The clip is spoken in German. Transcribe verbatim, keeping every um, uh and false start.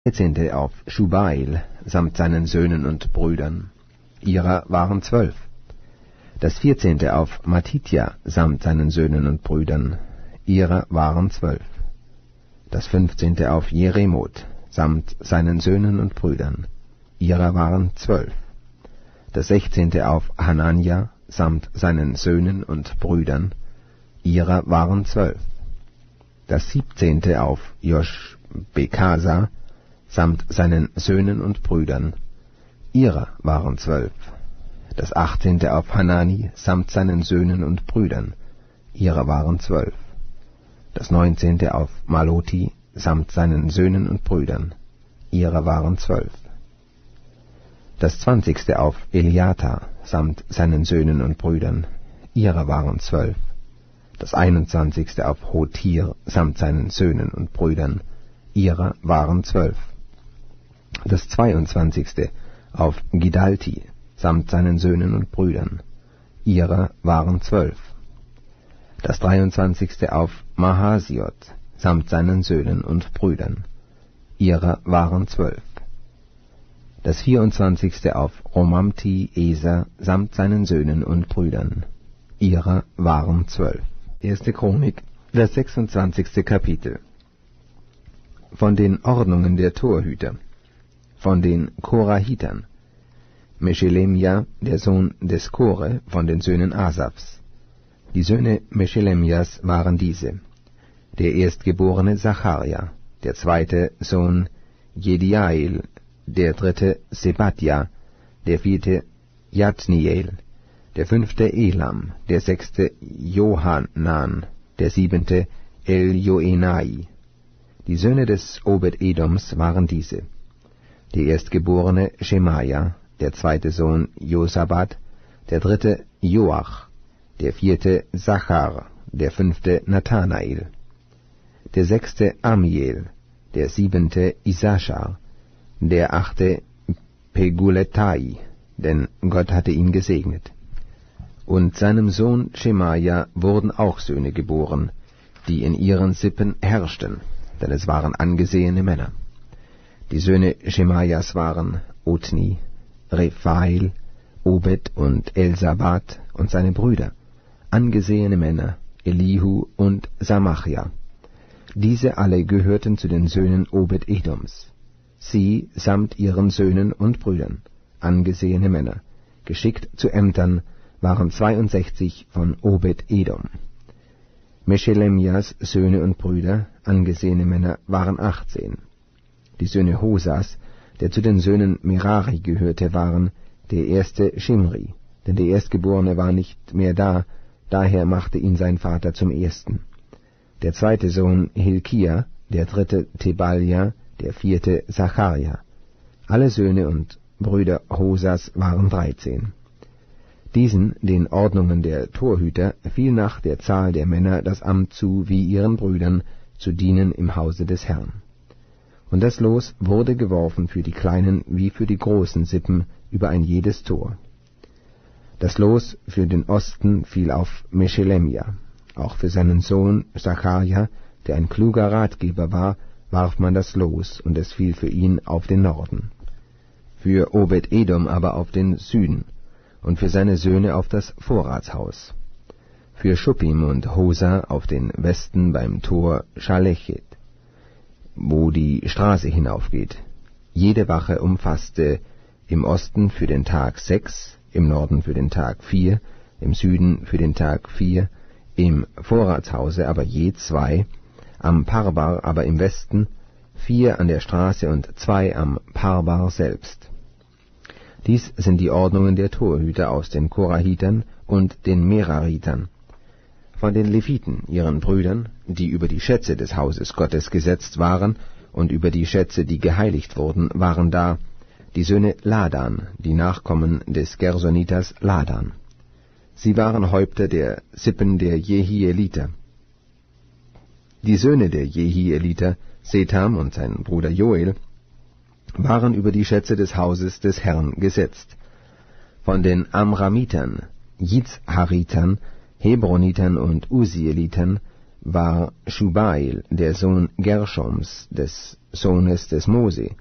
dreizehnte auf Schubail samt seinen Söhnen und Brüdern. Ihrer waren zwölf. Das vierzehnte auf Matithia samt seinen Söhnen und Brüdern. Ihrer waren zwölf. Das fünfzehnte auf Jeremoth samt seinen Söhnen und Brüdern. Ihrer waren zwölf. Das sechzehnte auf Hanania samt seinen Söhnen und Brüdern. Ihrer waren zwölf. Das siebzehnte auf Joschbekasa samt seinen Söhnen und Brüdern. Ihrer waren zwölf. Das achtzehnte auf Hanani samt seinen Söhnen und Brüdern. Ihrer waren zwölf. Das neunzehnte auf Maloti samt seinen Söhnen und Brüdern. Ihrer waren zwölf. Das zwanzigste auf Eliata samt seinen Söhnen und Brüdern. Ihrer waren zwölf. Das einundzwanzigste auf Hotir samt seinen Söhnen und Brüdern. Ihrer waren zwölf. Das zweiundzwanzigste auf Gidalti samt seinen Söhnen und Brüdern. Ihrer waren zwölf. Das dreiundzwanzigste auf Mahasiot samt seinen Söhnen und Brüdern. Ihrer waren zwölf. Das vierundzwanzigste auf Romamti Eser samt seinen Söhnen und Brüdern. Ihrer waren zwölf. Erste Chronik, das sechsundzwanzigste Kapitel. Von den Ordnungen der Torhüter. Von den Korahitern. Meshelemja, der Sohn des Kore, von den Söhnen Asafs. Die Söhne Meshelemjas waren diese: der erstgeborene Zacharja, der zweite Sohn Jediael, der dritte Sebadja, der vierte Jatniel, der fünfte Elam, der sechste Johanan, der siebente Eljoenai. Die Söhne des Obed-Edoms waren diese: der erstgeborene Schemaja, der zweite Sohn Josabad, der dritte Joach, der vierte Zachar, der fünfte Nathanael, der sechste Amiel, der siebente Isachar, der achte Peguletai, denn Gott hatte ihn gesegnet. Und seinem Sohn Schemaja wurden auch Söhne geboren, die in ihren Sippen herrschten, denn es waren angesehene Männer. Die Söhne Schemajas waren Otni, Rephael, Obed und Elsabad und seine Brüder, angesehene Männer, Elihu und Samachja. Diese alle gehörten zu den Söhnen Obed-Edoms. Sie samt ihren Söhnen und Brüdern, angesehene Männer, geschickt zu Ämtern, waren zweiundsechzig von Obed-Edom. Meshelemjas Söhne und Brüder, angesehene Männer, waren achtzehn. Die Söhne Hosas, der zu den Söhnen Merari gehörte, waren der erste Shimri, denn der Erstgeborene war nicht mehr da, daher machte ihn sein Vater zum Ersten. Der zweite Sohn Hilkia, der dritte Tebalja, der vierte Zacharja. Alle Söhne und Brüder Hosas waren dreizehn. Diesen, den Ordnungen der Torhüter, fiel nach der Zahl der Männer das Amt zu, wie ihren Brüdern, zu dienen im Hause des Herrn. Und das Los wurde geworfen für die kleinen wie für die großen Sippen über ein jedes Tor. Das Los für den Osten fiel auf Meshelemja. Auch für seinen Sohn Zacharja, der ein kluger Ratgeber war, warf man das Los, und es fiel für ihn auf den Norden. Für Obed-Edom aber auf den Süden, und für seine Söhne auf das Vorratshaus. Für Schuppim und Hosa auf den Westen beim Tor Schalechet, wo die Straße hinaufgeht. Jede Wache umfasste im Osten für den Tag sechs, im Norden für den Tag vier, im Süden für den Tag vier, im Vorratshause aber je zwei, am Parbar aber im Westen, vier an der Straße und zwei am Parbar selbst. Dies sind die Ordnungen der Torhüter aus den Korahitern und den Meraritern. Von den Leviten, ihren Brüdern, die über die Schätze des Hauses Gottes gesetzt waren und über die Schätze, die geheiligt wurden, waren da die Söhne Ladan, die Nachkommen des Gersoniters Ladan. Sie waren Häupter der Sippen der Jehieliter. Die Söhne der Jehieliter, Setham und sein Bruder Joel, waren über die Schätze des Hauses des Herrn gesetzt. Von den Amramitern, Yitzharitern, Hebronitern und Usielitern war Schubail, der Sohn Gershoms, des Sohnes des Mose,